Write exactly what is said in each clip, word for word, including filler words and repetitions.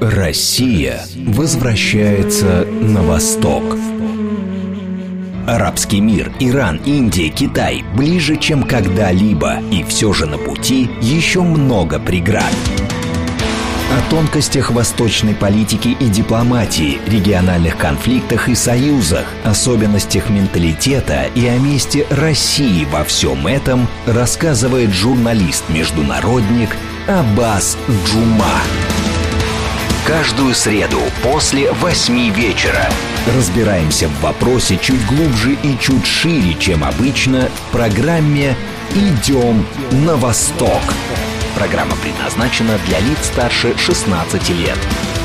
Россия возвращается на восток. Арабский мир, Иран, Индия, Китай ближе, чем когда-либо, и все же на пути еще много преград. О тонкостях восточной политики и дипломатии, региональных конфликтах и союзах, особенностях менталитета и о месте России во всем этом рассказывает журналист-международник Аббас Джума. Каждую среду после восьми вечера разбираемся в вопросе чуть глубже и чуть шире, чем обычно, в программе «Идем на восток». Программа предназначена для лиц старше шестнадцати лет.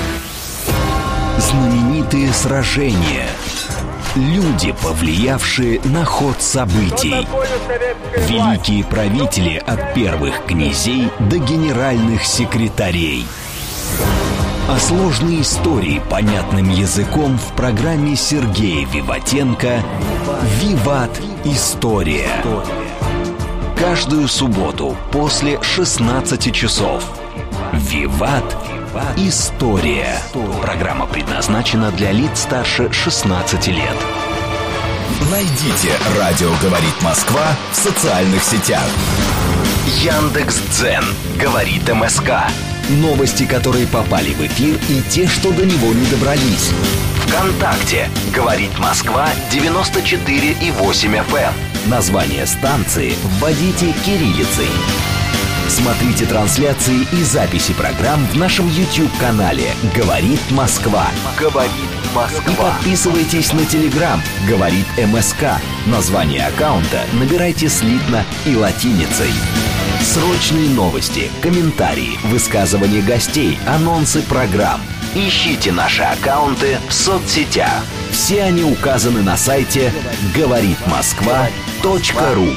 Знаменитые сражения. Люди, повлиявшие на ход событий. Великие правители от первых князей до генеральных секретарей. А сложные истории понятным языком в программе Сергея Виватенко «Виват. История». Каждую субботу после шестнадцати часов. «Виват. История». Программа предназначена для лиц старше шестнадцати лет. Найдите «Радио говорит Москва» в социальных сетях. Яндекс.Дзен говорит МСК. Новости, которые попали в эфир, и те, что до него не добрались. ВКонтакте говорит Москва девяносто четыре и восемь эф эм. Название станции вводите кириллицей. Смотрите трансляции и записи программ в нашем YouTube-канале «Говорит Москва». «Говорит Москва». И подписывайтесь на Telegram «Говорит МСК». Название аккаунта набирайте слитно и латиницей. Срочные новости, комментарии, высказывания гостей, анонсы программ. Ищите наши аккаунты в соцсетях. Все они указаны на сайте говорит москва точка ру.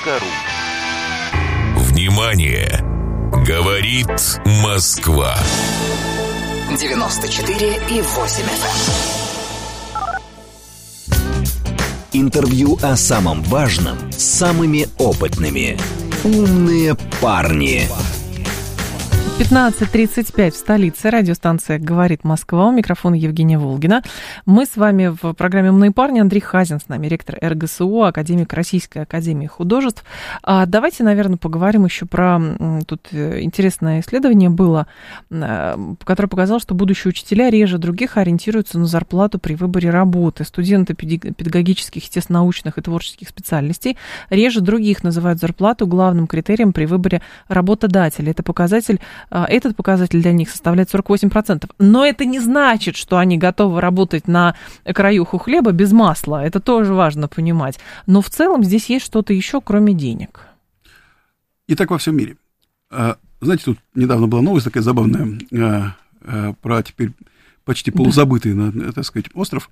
Внимание! Говорит Москва. девяносто четыре и восемь эф эм. Интервью о самом важном с самыми опытными. Умные парни. пятнадцать тридцать пять в столице. Радиостанция «Говорит Москва». У микрофона Евгения Волгина. Мы с вами в программе «Умные парни». Андрей Хазин с нами, ректор эр гэ эс у, академик Российской академии художеств. А давайте, наверное, поговорим еще про... Тут интересное исследование было, которое показало, что будущие учителя реже других ориентируются на зарплату при выборе работы. Студенты педагогических, естественно-научных и творческих специальностей реже других называют зарплату главным критерием при выборе работодателя. Это показатель... Этот показатель для них составляет сорок восемь процентов. Но это не значит, что они готовы работать на краюху хлеба без масла. Это тоже важно понимать. Но в целом здесь есть что-то еще, кроме денег. И так во всем мире. Знаете, тут недавно была новость такая забавная про теперь почти полузабытый, да. так сказать, остров.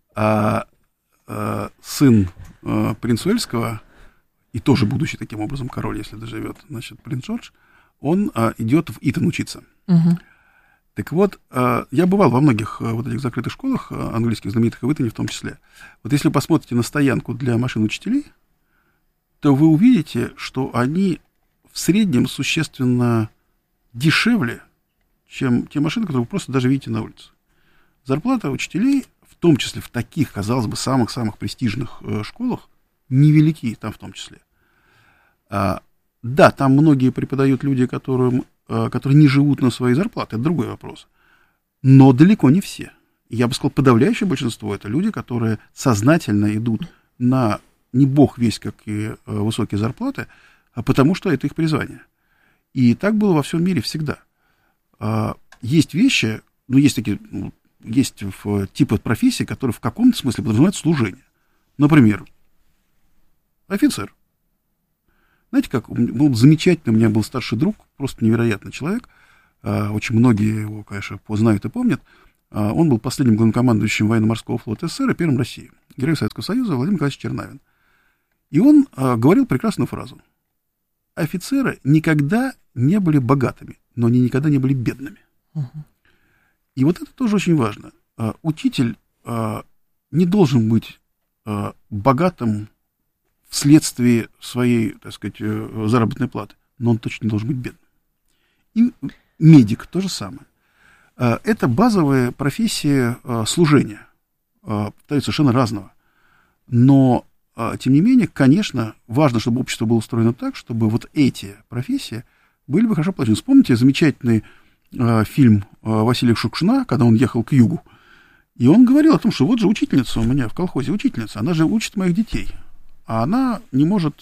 Сын принца Уэльского, и тоже будущий таким образом король, если доживет, значит, принц Джордж, он а, идет в Итон учиться. Uh-huh. Так вот, а, я бывал во многих а, вот этих закрытых школах, а, английских, знаменитых, и в Итоне в том числе. Вот если вы посмотрите на стоянку для машин учителей, то вы увидите, что они в среднем существенно дешевле, чем те машины, которые вы просто даже видите на улице. Зарплата учителей, в том числе в таких, казалось бы, самых-самых престижных э, школах, невелики там в том числе. А, Да, там многие преподают люди, которым, которые не живут на свои зарплаты, это другой вопрос. Но далеко не все. Я бы сказал, подавляющее большинство — это люди, которые сознательно идут на не бог весть какие высокие зарплаты, а потому что это их призвание. И так было во всем мире всегда. Есть вещи, ну, есть такие, есть типы профессий, которые в каком-то смысле подразумевают служение. Например, офицер. Знаете, как был замечательный, у меня был старший друг, просто невероятный человек, очень многие его, конечно, знают и помнят. Он был последним главнокомандующим военно-морского флота СССР и первым России, герой Советского Союза Владимир Николаевич Чернавин. И он говорил прекрасную фразу: офицеры никогда не были богатыми, но они никогда не были бедными. Uh-huh. И вот это тоже очень важно. Учитель не должен быть богатым вследствие своей, так сказать, заработной платы, но он точно не должен быть бедным. И медик то же самое. Это базовые профессии служения, совершенно разного. Но, тем не менее, конечно, важно, чтобы общество было устроено так, чтобы вот эти профессии были бы хорошо оплачены. Вспомните замечательный фильм Василия Шукшина, когда он ехал к югу, и он говорил о том, что вот же учительница у меня в колхозе, учительница, она же учит моих детей, а она не может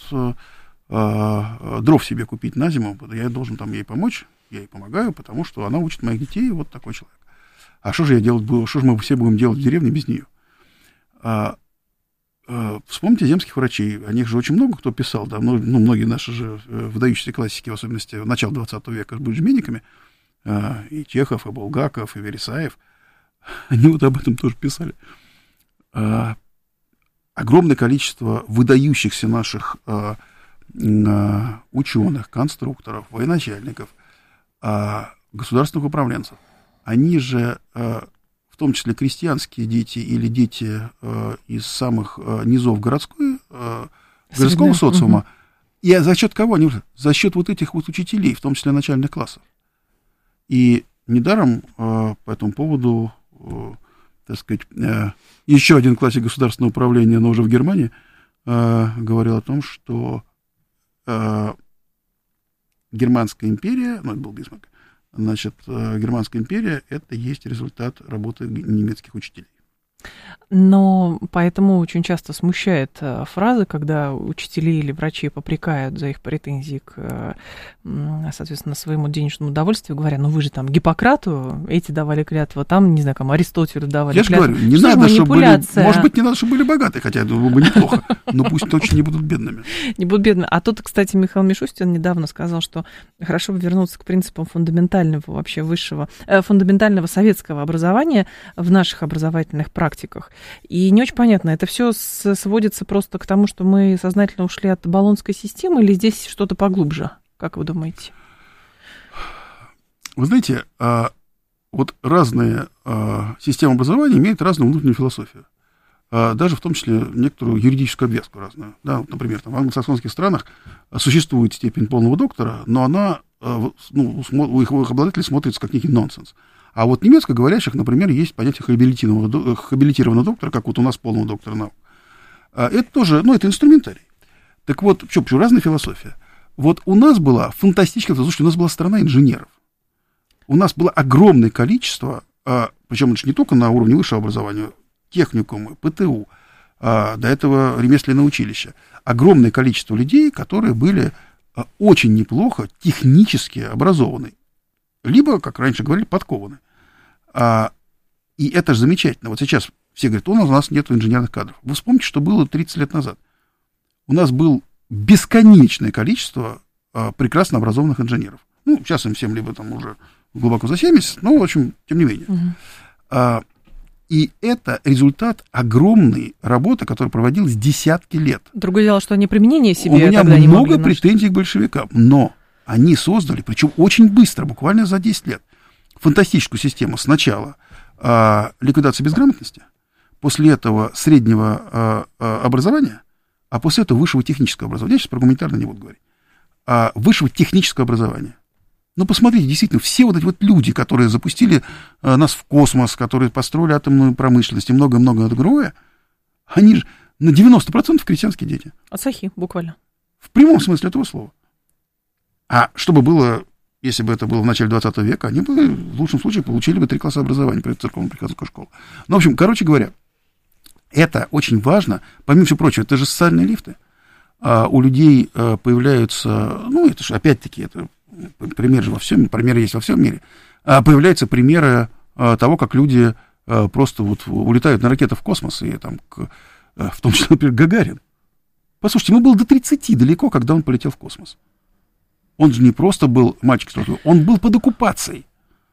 дров себе купить на зиму, я должен там ей помочь, я ей помогаю, потому что она учит моих детей, вот такой человек. А что же я делать буду, что же мы все будем делать в деревне без нее? А, а, вспомните земских врачей, о них же очень много кто писал, да, ну, многие наши же выдающиеся классики, в особенности в начале двадцатого века, были медиками, а, и Чехов, и Булгаков, и Вересаев, они вот об этом тоже писали. А, огромное количество выдающихся наших а, а, ученых, конструкторов, военачальников, а, государственных управленцев, они же, а, в том числе крестьянские дети или дети а, из самых а, низов городской, а, городского социума, угу. И за счет кого они? За счет вот этих вот учителей, в том числе начальных классов. И недаром а, по этому поводу, а, так сказать, а, еще один классик государственного управления, но уже в Германии, а, говорил о том, что а, Германская империя, ну, это был Бисмарк, значит, Германская империя — это есть результат работы немецких учителей. Но поэтому очень часто смущает фраза, когда учителей или врачи попрекают за их претензии к, соответственно, своему денежному удовольствию, говоря, ну вы же там Гиппократу эти давали клятву, там, не знаю, кому Аристотелю давали Я клятву. Я же говорю, не что надо, чтобы были, может быть, не надо, чтобы были богатые, хотя это было бы неплохо, но пусть точно не будут бедными. Не будут бедными. А тут, кстати, Михаил Мишустин недавно сказал, что хорошо бы вернуться к принципам фундаментального вообще высшего, фундаментального советского образования в наших образовательных практиках. И не очень понятно, это все сводится просто к тому, что мы сознательно ушли от болонской системы, или здесь что-то поглубже? Как вы думаете? Вы знаете, вот разные системы образования имеют разную внутреннюю философию. Даже в том числе некоторую юридическую обвязку разную. Да, вот, например, там, в англосаксонских странах существует степень полного доктора, но она, ну, у их обладателей смотрится как некий нонсенс. А вот немецкоговорящих, например, есть понятие хабилитированного, хабилитированного доктора, как вот у нас полного доктора наук. Это тоже, ну, это инструментарий. Так вот, что, почему разная философия? Вот у нас была фантастическая, слушайте, у нас была страна инженеров. У нас было огромное количество, причем это не только на уровне высшего образования, техникумы, ПТУ, до этого ремесленное училище. Огромное количество людей, которые были очень неплохо технически образованы. Либо, как раньше говорили, подкованы. А, и это же замечательно. Вот сейчас все говорят, у нас, у нас нет инженерных кадров. Вы вспомните, что было тридцать лет назад. У нас было бесконечное количество а, прекрасно образованных инженеров. Ну, сейчас им всем либо там уже глубоко за семьдесят, но, в общем, тем не менее. Угу. А, и это результат огромной работы, которая проводилась десятки лет. Другое дело, что они применение себе У меня тогда не много могли претензий к большевикам, но они создали, причем очень быстро, буквально за десять лет, фантастическую систему. Сначала э, ликвидация безграмотности, после этого среднего э, э, образования, а после этого высшего технического образования. Я сейчас про гуманитарное не буду говорить. А высшего технического образования. Ну, посмотрите, действительно, все вот эти вот люди, которые запустили э, нас в космос, которые построили атомную промышленность и много-много другое, они же на девяносто процентов крестьянские дети. Ацахи, буквально. В прямом смысле этого слова. А что бы было, если бы это было в начале двадцатого века, они бы в лучшем случае получили бы три класса образования при церковно-приходской школе. Ну, в общем, короче говоря, это очень важно. Помимо всего прочего, это же социальные лифты. А у людей появляются, ну, это же опять-таки, это пример же во всем, примеры есть во всем мире. А появляются примеры того, как люди просто вот улетают на ракетах в космос, и там, в том числе, например, Гагарин. Послушайте, ему было до тридцати далеко, когда он полетел в космос. Он же не просто был мальчик, он был под оккупацией.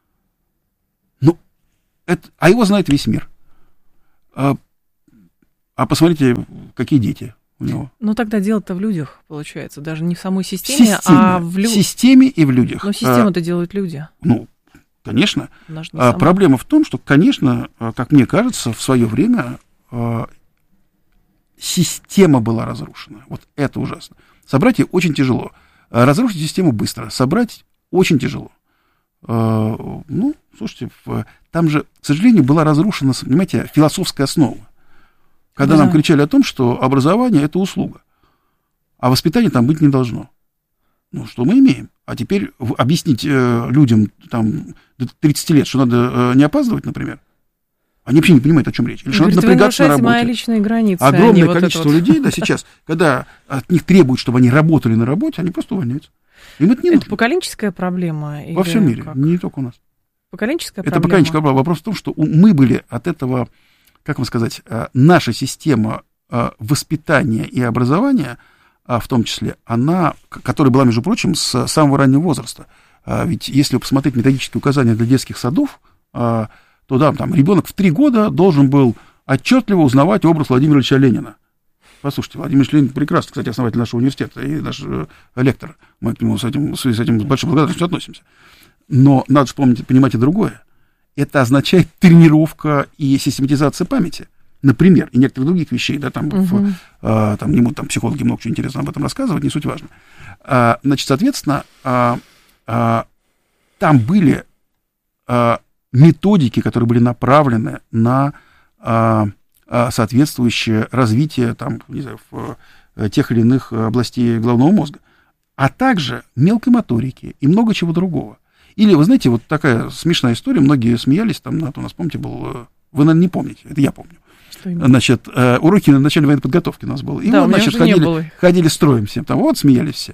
Ну, это, а его знает весь мир. А, а посмотрите, какие дети у него. Ну, тогда дело-то в людях, получается, даже не в самой системе, системе а в людях. В системе и в людях. Но систему-то а, делают люди. Ну, конечно. А, проблема в том, что, конечно, как мне кажется, в свое время а, система была разрушена. Вот это ужасно. Собрать ее очень тяжело. Разрушить систему быстро, собрать очень тяжело. ну, слушайте, там же, к сожалению, была разрушена, понимаете, философская основа. Когда да. нам кричали о том, что образование – это услуга, а воспитания там быть не должно. Ну, что мы имеем? А теперь объяснить э, людям там, до тридцати лет, что надо э, не опаздывать, например, они вообще не понимают, о чем речь. Или что надо напрягаться на работе. Мои личные границы. Огромное вот количество вот... людей, да, сейчас, когда от них требуют, чтобы они работали на работе, они просто увольняются. Им это не это нужно. поколенческая проблема? Во всем мире, как? не только у нас. Поколенческая это проблема? Это поколенческая проблема. Вопрос в том, что мы были от этого, как вам сказать, наша система воспитания и образования, в том числе, она, которая была, между прочим, с самого раннего возраста. Ведь если посмотреть методические указания для детских садов, то да, там ребенок в три года должен был отчетливо узнавать образ Владимира Ильича Ленина. Послушайте, Владимир Ильич Ленин прекрасный, кстати, основатель нашего университета и наш лектор. Мы к нему с этим, с этим с большой благодарностью относимся. Но надо же помнить, понимать и другое. Это означает тренировка и систематизация памяти. Например, и некоторых других вещей, да, там, uh-huh. в, а, там не будут там, психологи много чего интересного об этом рассказывать, не суть важно. А, значит, соответственно, а, а, там были а, методики, которые были направлены на а, а, соответствующее развитие там, не знаю, в, в тех или иных областей головного мозга, а также мелкой моторики и много чего другого. Или, вы знаете, вот такая смешная история, многие смеялись, там, у нас, помните, был, вы, наверное, не помните, это я помню. Значит, уроки на начальной военной подготовки у нас было. И да, вот, значит, ходили, ходили строем всем, там, вот, смеялись все.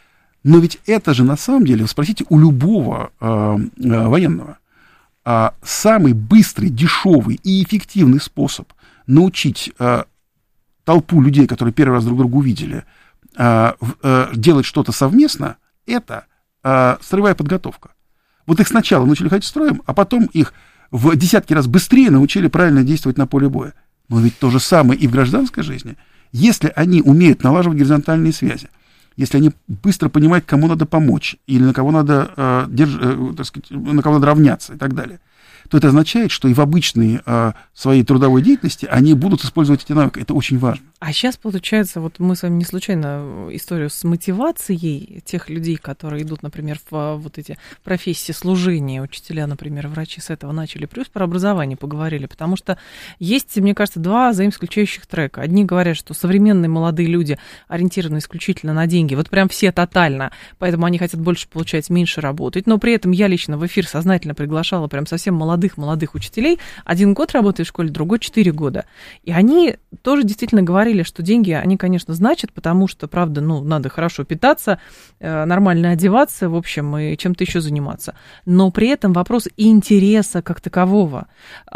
Но ведь это же, на самом деле, вы спросите у любого э, э, военного, э, самый быстрый, дешевый и эффективный способ научить э, толпу людей, которые первый раз друг друга увидели, э, э, делать что-то совместно, это э, строевая подготовка. Вот их сначала научили ходить строем, а потом их в десятки раз быстрее научили правильно действовать на поле боя. Но ведь то же самое и в гражданской жизни. Если они умеют налаживать горизонтальные связи, если они быстро понимают, кому надо помочь, или на кого надо, э, держ, э, так сказать, на кого надо равняться и так далее, то это означает, что и в обычной э, своей трудовой деятельности они будут использовать эти навыки. Это очень важно. А сейчас, получается, вот мы с вами не случайно историю с мотивацией тех людей, которые идут, например, в вот эти профессии служения, учителя, например, врачи, с этого начали, плюс про образование поговорили, потому что есть, мне кажется, два взаимоисключающих трека. Одни говорят, что современные молодые люди ориентированы исключительно на деньги, вот прям все тотально, поэтому они хотят больше получать, меньше работать, но при этом я лично в эфир сознательно приглашала прям совсем молодых-молодых учителей, один год работает в школе, другой четыре года, и они тоже действительно говорили, что деньги, они, конечно, значат, потому что, правда, ну, надо хорошо питаться, э, нормально одеваться, в общем, и чем-то еще заниматься. Но при этом вопрос интереса как такового.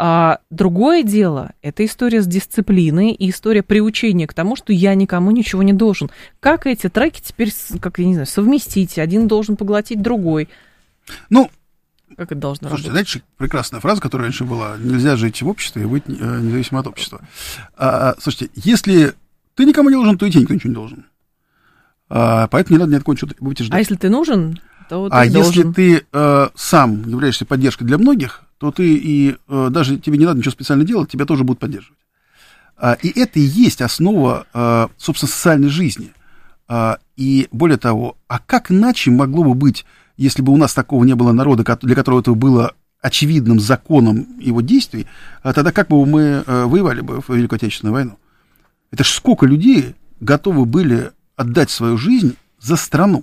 А другое дело, это история с дисциплиной и история приучения к тому, что я никому ничего не должен. Как эти треки теперь, как я не знаю, совместить? Один должен поглотить другой. Ну, как это должно слушайте, работать? знаете, прекрасная фраза, которая раньше была: нельзя жить в обществе и быть независимо от общества. А, слушайте, если ты никому не должен, то и тебе никто ничего не должен. А, поэтому не надо ни от кого ничего требовать и ждать. А если ты нужен, то ты а должен. если ты э, сам являешься поддержкой для многих, то ты и э, даже тебе не надо ничего специально делать, тебя тоже будут поддерживать. А, и это и есть основа, э, собственно, социальной жизни. А, и более того, а как иначе могло бы быть, если бы у нас такого не было народа, для которого это было очевидным законом его действий, тогда как бы мы воевали бы в Великую Отечественную войну? Это ж сколько людей готовы были отдать свою жизнь за страну?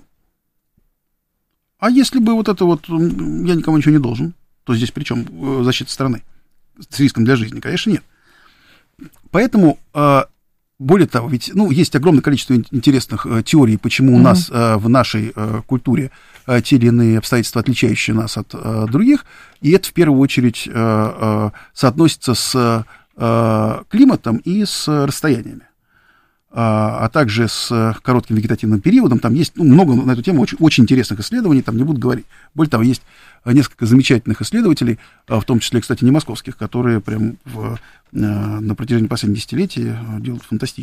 А если бы вот это вот я никому ничего не должен, то здесь при чем защита страны? С риском для жизни? Конечно, нет. Поэтому, более того, ведь ну, есть огромное количество интересных теорий, почему у mm-hmm. нас в нашей культуре те или иные обстоятельства, отличающие нас от других, и это в первую очередь соотносится с климатом и с расстояниями, а также с коротким вегетативным периодом. Там есть ну, много на эту тему очень, очень интересных исследований, там не буду говорить. Более того, есть несколько замечательных исследователей, в том числе, кстати, не московских, которые прям в, на протяжении последних десятилетий делают фантастические